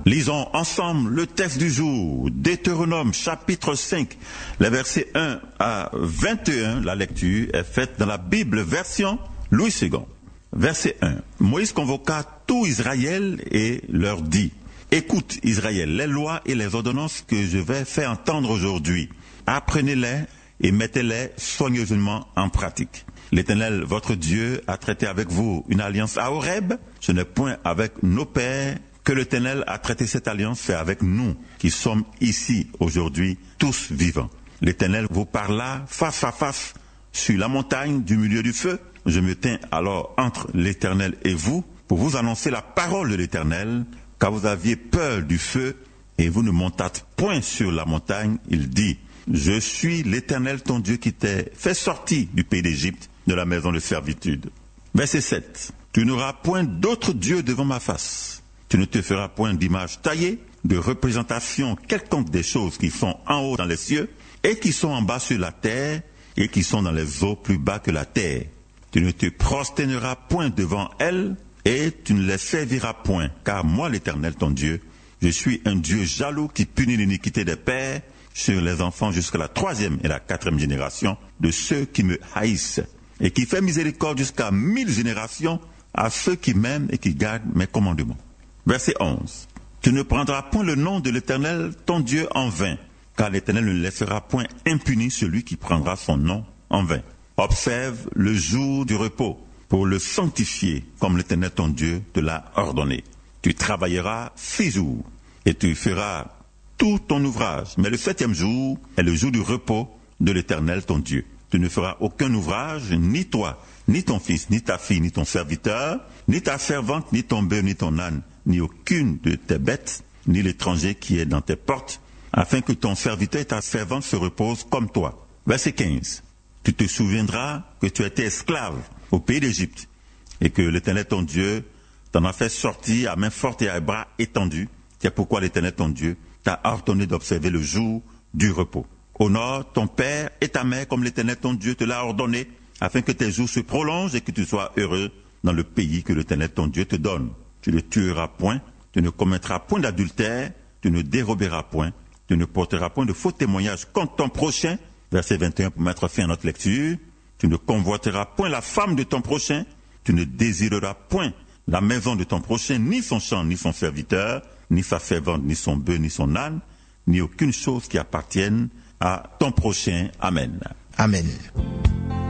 Lisons ensemble le texte du jour, Deutéronome chapitre 5, les versets 1 à 21. La lecture est faite dans la Bible version Louis II. Verset 1. Moïse convoqua tout Israël et leur dit: écoute Israël, les lois et les ordonnances que je vais faire entendre aujourd'hui. Apprenez-les et mettez-les soigneusement en pratique. L'Éternel, votre Dieu, a traité avec vous une alliance à Horeb. Ce n'est point avec nos pères que l'Éternel a traité cette alliance, fait avec nous, qui sommes ici aujourd'hui, tous vivants. L'Éternel vous parla face à face sur la montagne du milieu du feu. Je me tins alors entre l'Éternel et vous pour vous annoncer la parole de l'Éternel, car vous aviez peur du feu et vous ne montâtes point sur la montagne. Il dit: je suis l'Éternel ton Dieu qui t'ai fait sortir du pays d'Égypte, de la maison de servitude. Verset 7. Tu n'auras point d'autre Dieu devant ma face. Tu ne te feras point d'image taillée, de représentation quelconque des choses qui sont en haut dans les cieux, et qui sont en bas sur la terre, et qui sont dans les eaux plus bas que la terre. Tu ne te prosterneras point devant elles, et tu ne les serviras point, car moi l'Éternel ton Dieu, je suis un Dieu jaloux qui punit l'iniquité des pères sur les enfants jusqu'à la 3e et la 4e génération de ceux qui me haïssent, et qui fait miséricorde jusqu'à 1000 générations à ceux qui m'aiment et qui gardent mes commandements. Verset 11. Tu ne prendras point le nom de l'Éternel ton Dieu en vain, car l'Éternel ne laissera point impuni celui qui prendra son nom en vain. Observe le jour du repos pour le sanctifier, comme l'Éternel ton Dieu te l'a ordonné. Tu travailleras 6 jours et tu feras tout ton ouvrage, mais le 7e jour est le jour du repos de l'Éternel ton Dieu. Tu ne feras aucun ouvrage, ni toi, ni ton fils, ni ta fille, ni ton serviteur, ni ta servante, ni ton bœuf, ni ton âne, ni aucune de tes bêtes, ni l'étranger qui est dans tes portes, afin que ton serviteur et ta servante se reposent comme toi. Verset 15. Tu te souviendras que tu étais esclave au pays d'Égypte, et que l'Éternel ton Dieu t'en a fait sortir à main forte et à bras étendus. C'est pourquoi l'Éternel ton Dieu t'a ordonné d'observer le jour du repos. Honore ton père et ta mère comme l'Éternel ton Dieu te l'a ordonné, afin que tes jours se prolongent et que tu sois heureux dans le pays que l'Éternel ton Dieu te donne. Tu ne tueras point, tu ne commettras point d'adultère, tu ne déroberas point, tu ne porteras point de faux témoignages contre ton prochain. Verset 21 pour mettre fin à notre lecture. Tu ne convoiteras point la femme de ton prochain, tu ne désireras point la maison de ton prochain, ni son champ, ni son serviteur, ni sa servante, ni son bœuf, ni son âne, ni aucune chose qui appartienne à ton prochain. Amen. Amen.